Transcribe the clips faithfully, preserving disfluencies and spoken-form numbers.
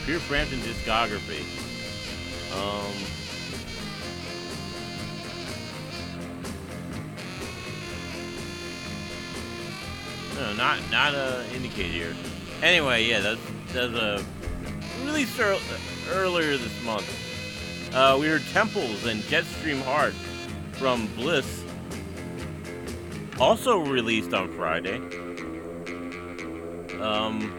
Peter Frampton discography. Um, no, not not a indicator here. Anyway, yeah, that's that's a released ear- earlier this month. Uh, we heard Temples and Jetstream Heart from Bliss, also released on Friday. Um,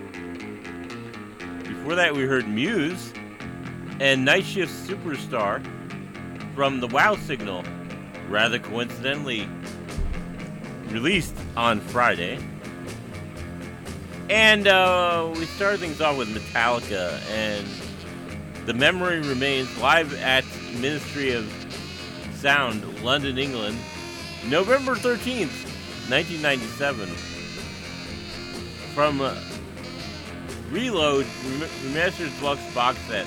before that, we heard Muse and Night Shift Superstar from the Wow Signal, rather coincidentally released on Friday. And uh, we started things off with Metallica and The Memory Remains, live at Ministry of Sound, London, England, November thirteenth, nineteen ninety-seven. From uh, Reload, Remastered Deluxe Box Set,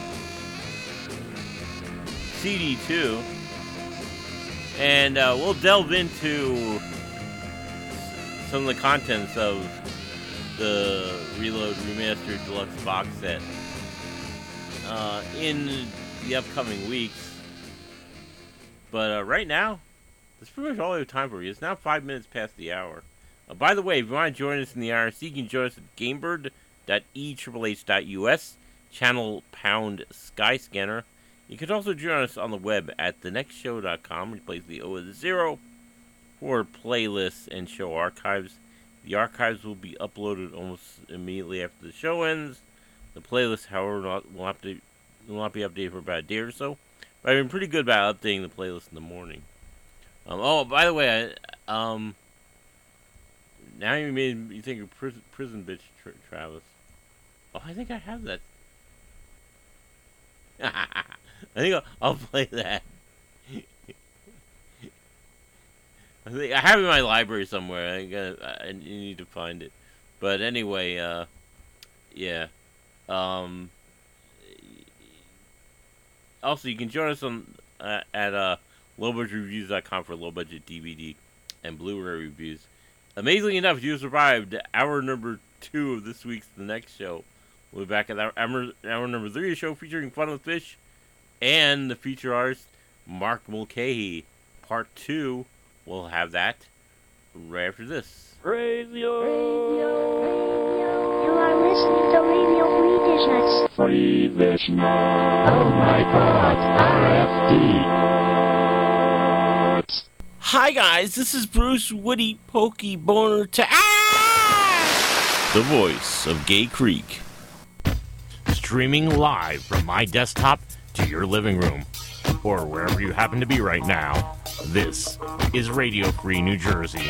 C D two. And uh, we'll delve into some of the contents of the Reload Remastered Deluxe Box Set uh, in the upcoming weeks. But uh, right now, that's pretty much all we have time for you. It's now five minutes past the hour. Uh, by the way, if you want to join us in the I R C, you can join us at gamebird dot e h h dot u s, channel pound Skyscanner. You can also join us on the web at the next show dot com, replace the O with a zero, for playlists and show archives. The archives will be uploaded almost immediately after the show ends. The playlist, however, not, will, have to, will not be updated for about a day or so. But I've been pretty good about updating the playlist in the morning. Um, oh, by the way, I, um, now you made me think of Prison, prison Bitch, tra- Travis. Oh, I think I have that. I think I'll, I'll play that. I think I have it in my library somewhere. I gotta, I need to find it. But anyway, uh, yeah. Um. Also, you can join us on uh, at uh, low budget reviews dot com for low budget D V D and Blu-ray reviews. Amazingly enough, you survived hour number two of this week's The Next Show. We'll be back at hour, hour number three of the show featuring Fun with Fish and the feature artist Mark Mulcahy. Part two, we'll have that right after this. Radio! Radio! You are listening to Radio Free Visions. Free Vision. Oh my god, R F D. Hi guys, this is Bruce Woody Pokey Boner to ah! the voice of Gay Creek. Streaming live from my desktop to your living room, or wherever you happen to be right now. This is Radio Free New Jersey.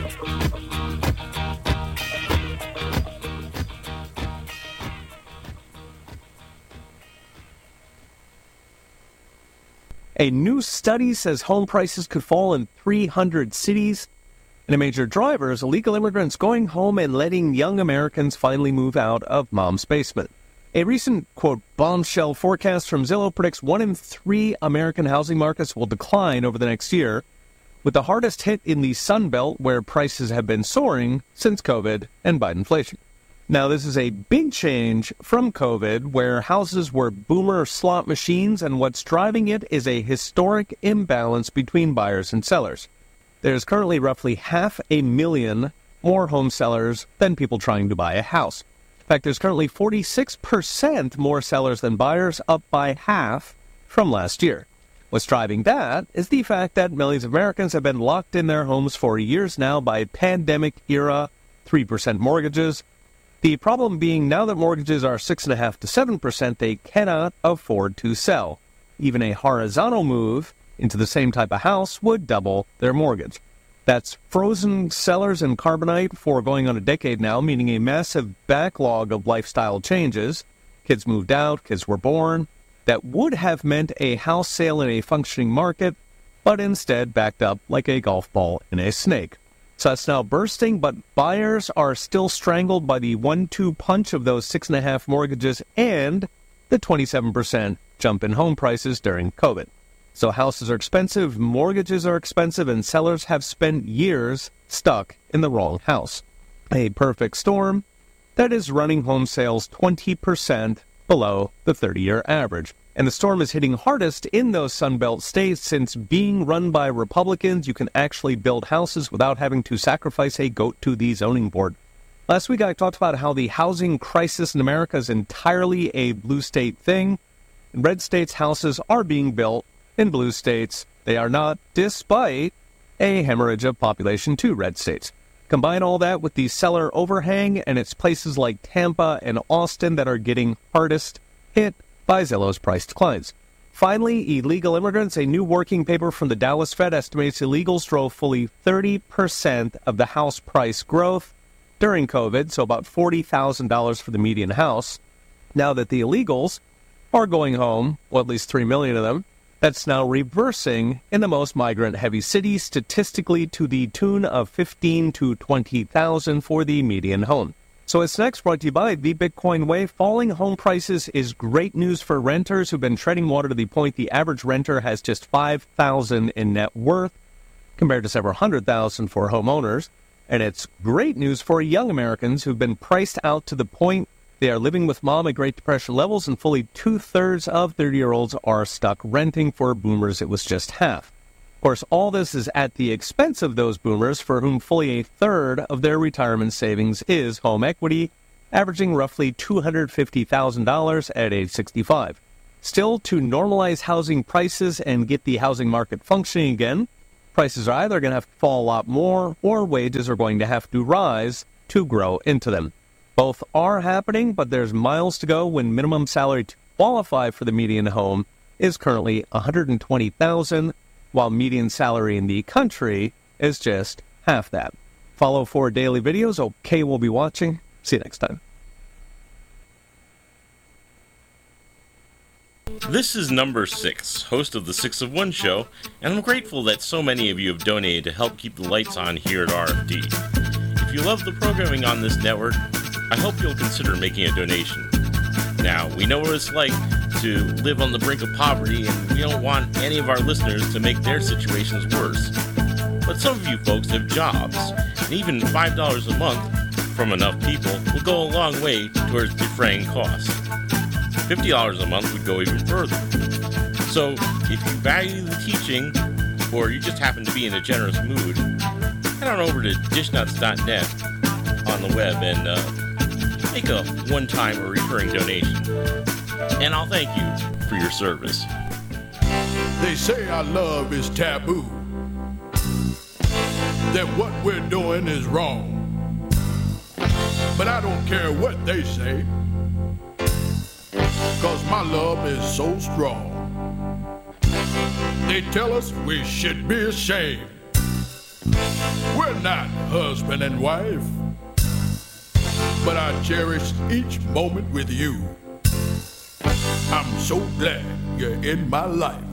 A new study says home prices could fall in three hundred cities. And a major driver is illegal immigrants going home and letting young Americans finally move out of mom's basement. A recent, quote, bombshell forecast from Zillow predicts one in three American housing markets will decline over the next year, with the hardest hit in the Sun Belt, where prices have been soaring since COVID and Biden inflation. Now, this is a big change from COVID, where houses were boomer slot machines, and what's driving it is a historic imbalance between buyers and sellers. There's currently roughly half a million more home sellers than people trying to buy a house. In fact, there's currently forty-six percent more sellers than buyers, up by half from last year. What's driving that is the fact that millions of Americans have been locked in their homes for years now by pandemic-era three percent mortgages. The problem being, now that mortgages are six point five to seven percent, they cannot afford to sell. Even a horizontal move into the same type of house would double their mortgage. That's frozen sellers in Carbonite for going on a decade now, meaning a massive backlog of lifestyle changes. Kids moved out, kids were born. That would have meant a house sale in a functioning market, but instead backed up like a golf ball in a snake. So that's now bursting, but buyers are still strangled by the one two punch of those six and a half mortgages and the twenty-seven percent jump in home prices during COVID. So houses are expensive, mortgages are expensive, and sellers have spent years stuck in the wrong house. A perfect storm that is running home sales twenty percent below the thirty-year average. And the storm is hitting hardest in those Sunbelt states since being run by Republicans, you can actually build houses without having to sacrifice a goat to the zoning board. Last week I talked about how the housing crisis in America is entirely a blue state thing. In red states, houses are being built. In blue states, they are not, despite a hemorrhage of population to red states. Combine all that with the seller overhang, and it's places like Tampa and Austin that are getting hardest hit by Zillow's price declines. Finally, illegal immigrants. A new working paper from the Dallas Fed estimates illegals drove fully thirty percent of the house price growth during COVID, so about forty thousand dollars for the median house. Now that the illegals are going home, well, at least three million of them, that's now reversing in the most migrant-heavy cities, statistically to the tune of fifteen to twenty thousand for the median home. So it's next brought to you by the Bitcoin Way. Falling home prices is great news for renters who've been treading water to the point the average renter has just five thousand dollars in net worth, compared to several hundred thousand for homeowners. And it's great news for young Americans who've been priced out to the point they are living with mom at Great Depression levels, and fully two-thirds of thirty-year-olds are stuck renting. For boomers, it was just half. Of course, all this is at the expense of those boomers for whom fully a third of their retirement savings is home equity, averaging roughly two hundred fifty thousand dollars at age sixty-five. Still, to normalize housing prices and get the housing market functioning again, prices are either going to have to fall a lot more, or wages are going to have to rise to grow into them. Both are happening, but there's miles to go when minimum salary to qualify for the median home is currently one hundred twenty thousand dollars, while median salary in the country is just half that. Follow for daily videos. Okay, we'll be watching. See you next time. This is number six, host of the Six of One show, and I'm grateful that so many of you have donated to help keep the lights on here at R F D. If you love the programming on this network, I hope you'll consider making a donation. Now, we know what it's like to live on the brink of poverty, and we don't want any of our listeners to make their situations worse. But some of you folks have jobs, and even five dollars a month from enough people will go a long way towards defraying costs. fifty dollars a month would go even further. So, if you value the teaching, or you just happen to be in a generous mood, head on over to dish nuts dot net on the web and uh, make a one-time or recurring donation. And I'll thank you for your service. They say our love is taboo, that what we're doing is wrong. But I don't care what they say, 'cause my love is so strong. They tell us we should be ashamed. We're not husband and wife, but I cherish each moment with you. I'm so glad you're in my life.